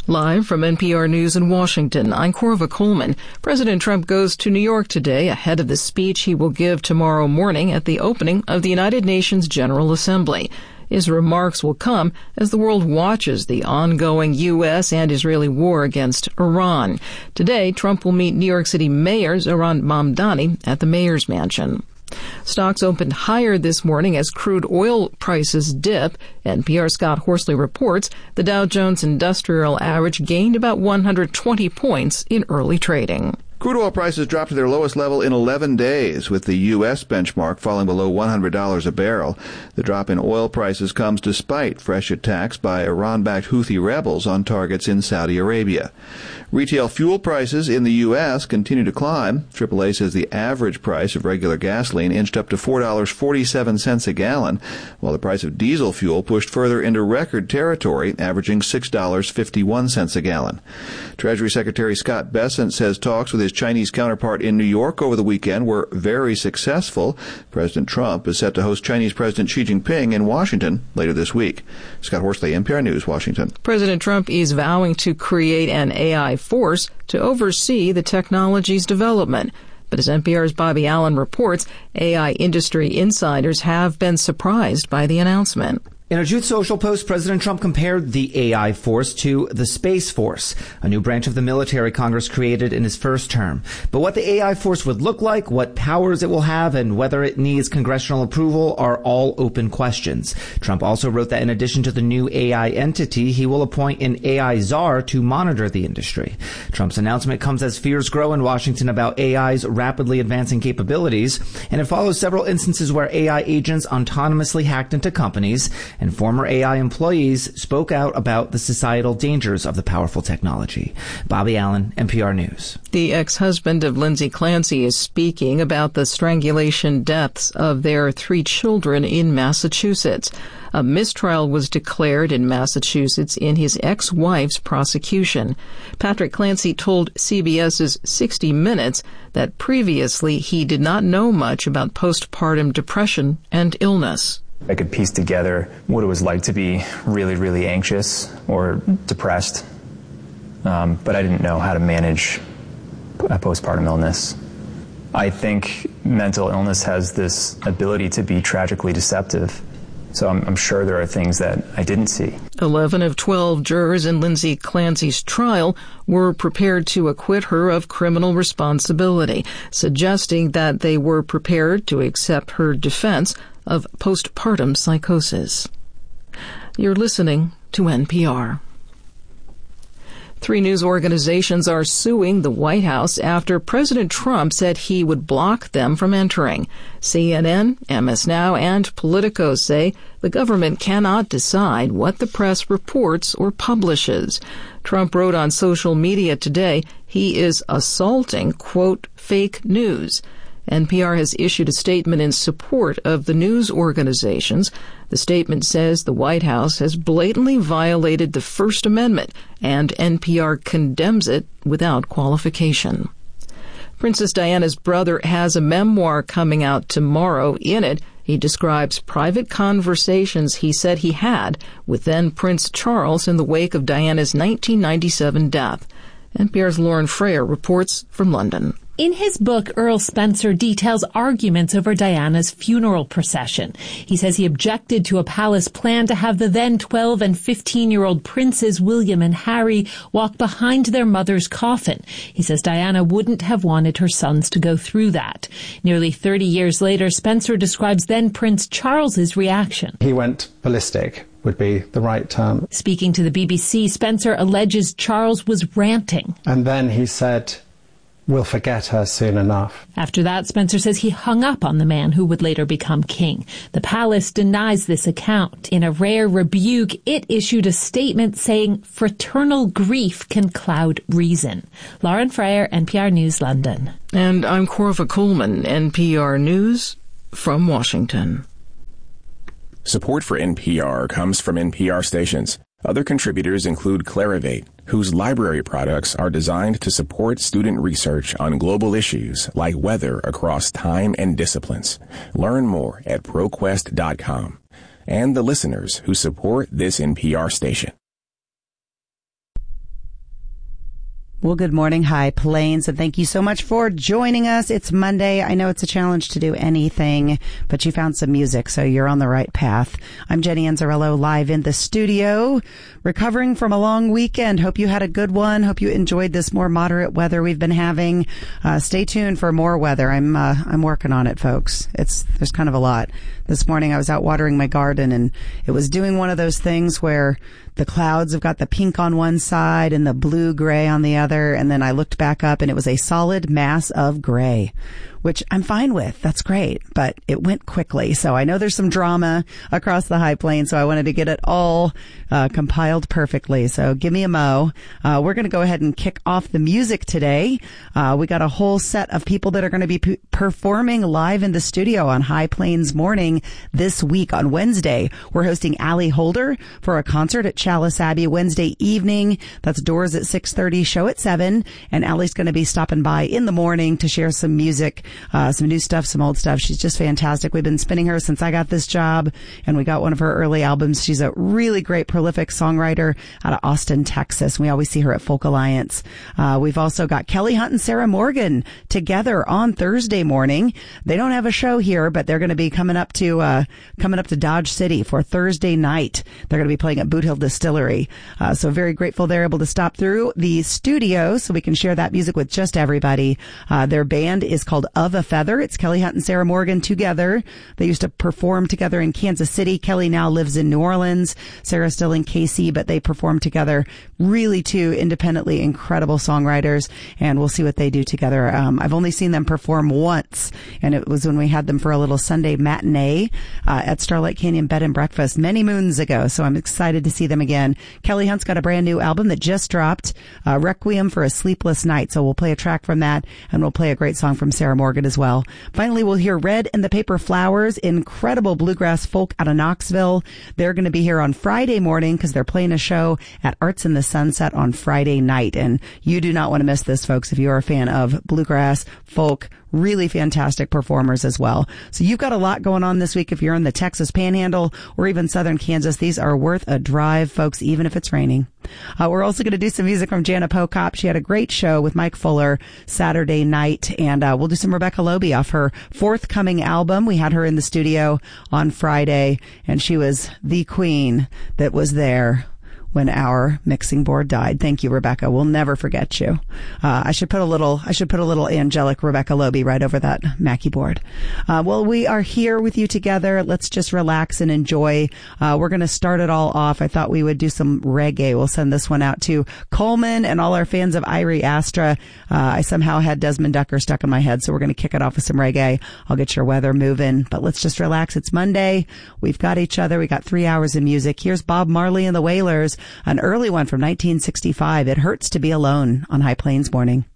Live from NPR News in Washington, I'm Corva Coleman. President Trump goes to New York today ahead of the speech he will give tomorrow morning at the opening of the United Nations General Assembly. His remarks will come as the world watches the ongoing U.S. and Israeli war against Iran. Today, Trump will meet New York City Mayor Zohran Mamdani at the mayor's mansion. Stocks opened higher this morning as crude oil prices dip. NPR's Scott Horsley reports the Dow Jones Industrial Average gained about 120 points in early trading. Crude oil prices dropped to their lowest level in 11 days, with the U.S. benchmark falling below $100 a barrel. The drop in oil prices comes despite fresh attacks by Iran-backed Houthi rebels on targets in Saudi Arabia. Retail fuel prices in the U.S. continue to climb. AAA says the average price of regular gasoline inched up to $4.47 a gallon, while the price of diesel fuel pushed further into record territory, averaging $6.51 a gallon. Treasury Secretary Scott Bessent says talks with his Chinese counterpart in New York over the weekend were very successful. President Trump is set to host Chinese President Xi Jinping in Washington later this week. Scott Horsley, NPR News, Washington. President Trump is vowing to create an AI force to oversee the technology's development. But as NPR's Bobby Allen reports, AI industry insiders have been surprised by the announcement. In a Truth Social post, President Trump compared the AI force to the Space Force, a new branch of the military Congress created in his first term. But what the AI force would look like, what powers it will have, and whether it needs congressional approval are all open questions. Trump also wrote that in addition to the new AI entity, he will appoint an AI czar to monitor the industry. Trump's announcement comes as fears grow in Washington about AI's rapidly advancing capabilities, and it follows several instances where AI agents autonomously hacked into companies, and former AI employees spoke out about the societal dangers of the powerful technology. Bobby Allen, NPR News. The ex-husband of Lindsay Clancy is speaking about the strangulation deaths of their 3 children in Massachusetts. A mistrial was declared in Massachusetts in his ex-wife's prosecution. Patrick Clancy told CBS's 60 Minutes that previously he did not know much about postpartum depression and illness. I could piece together what it was like to be really, really anxious or depressed, but I didn't know how to manage a postpartum illness. I think mental illness has this ability to be tragically deceptive, so I'm sure there are things that I didn't see. 11 of 12 jurors in Lindsay Clancy's trial were prepared to acquit her of criminal responsibility, suggesting that they were prepared to accept her defense of postpartum psychosis. You're listening to NPR. 3 news organizations are suing the White House after President Trump said he would block them from entering. CNN, MS Now, and Politico say the government cannot decide what the press reports or publishes. Trump wrote on social media today he is assaulting, quote, fake news. NPR has issued a statement in support of the news organizations. The statement says the White House has blatantly violated the First Amendment, and NPR condemns it without qualification. Princess Diana's brother has a memoir coming out tomorrow. In it, he describes private conversations he said he had with then Prince Charles in the wake of Diana's 1997 death. NPR's Lauren Frayer reports from London. In his book, Earl Spencer details arguments over Diana's funeral procession. He says he objected to a palace plan to have the then 12 and 15-year-old princes William and Harry walk behind their mother's coffin. He says Diana wouldn't have wanted her sons to go through that. Nearly 30 years later, Spencer describes then Prince Charles's reaction. He went ballistic, would be the right term. Speaking to the BBC, Spencer alleges Charles was ranting. And then he said, "We'll forget her soon enough." After that, Spencer says he hung up on the man who would later become king. The palace denies this account. In a rare rebuke, it issued a statement saying fraternal grief can cloud reason. Lauren Frayer, NPR News, London. And I'm Corva Coleman, NPR News from Washington. Support for NPR comes from NPR stations. Other contributors include Clarivate, whose library products are designed to support student research on global issues like weather across time and disciplines. Learn more at ProQuest.com. And the listeners who support this NPR station. Well, good morning, High Plains, and thank you so much for joining us. It's Monday. I know it's a challenge to do anything, but you found some music, so you're on the right path. I'm Jenny Anzarello, live in the studio, recovering from a long weekend. Hope you had a good one. Hope you enjoyed this more moderate weather we've been having. Stay tuned for more weather. I'm working on it, folks. There's kind of a lot. This morning I was out watering my garden, and it was doing one of those things where the clouds have got the pink on one side and the blue-gray on the other, and then I looked back up and it was a solid mass of gray, which I'm fine with. That's great, but it went quickly. So I know there's some drama across the High Plains, so I wanted to get it all compiled perfectly. So give me a mo. We're going to go ahead and kick off the music today. We got a whole set of people that are going to be performing live in the studio on High Plains Morning this week. On Wednesday, we're hosting Allie Holder for a concert at Chalice Abbey Wednesday evening. That's doors at 6:30, show at 7. And Allie's going to be stopping by in the morning to share some music, some new stuff, some old stuff. She's just fantastic. We've been spinning her since I got this job, and we got one of her early albums. She's a really great, prolific songwriter out of Austin, Texas. We always see her at Folk Alliance. We've also got Kelly Hunt and Sarah Morgan together on Thursday morning. They don't have a show here, but they're going to be coming up to Dodge City for Thursday night. They're going to be playing at Boot Hill Distillery. So very grateful they're able to stop through the studio so we can share that music with just everybody. Their band is called Of a Feather. It's Kelly Hunt and Sarah Morgan together. They used to perform together in Kansas City. Kelly now lives in New Orleans. Sarah's still in KC, but they perform together. Really two independently incredible songwriters, and we'll see what they do together. I've only seen them perform once, and it was when we had them for a little Sunday matinee at Starlight Canyon Bed and Breakfast many moons ago. So I'm excited to see them again. Kelly Hunt's got a brand new album that just dropped, Requiem for a Sleepless Night. So we'll play a track from that, and we'll play a great song from Sarah Morgan as well. Finally, we'll hear Red and the Paper Flowers, incredible bluegrass folk out of Knoxville. They're going to be here on Friday morning because they're playing a show at Arts in the Sunset on Friday night. And you do not want to miss this, folks, if you're a fan of bluegrass, folk, really fantastic performers as well. So you've got a lot going on this week. If you're in the Texas Panhandle or even southern Kansas, these are worth a drive, folks, even if it's raining. We're also going to do some music from Jana Pokop. She had a great show with Mike Fuller Saturday night, and we'll do some Rebecca Lobe off her forthcoming album. We had her in the studio on Friday, and she was the queen that was there when our mixing board died. Thank you, Rebecca. We'll never forget you. I should put a little angelic Rebecca Lobe right over that Mackie board. Well, we are here with you together. Let's just relax and enjoy. We're going to start it all off. I thought we would do some reggae. We'll send this one out to Coleman and all our fans of Irie Astra. I somehow had Desmond Ducker stuck in my head, so we're going to kick it off with some reggae. I'll get your weather moving, but let's just relax. It's Monday. We've got each other. We got 3 hours of music. Here's Bob Marley and the Wailers, an early one from 1965. It Hurts to Be Alone on High Plains Morning.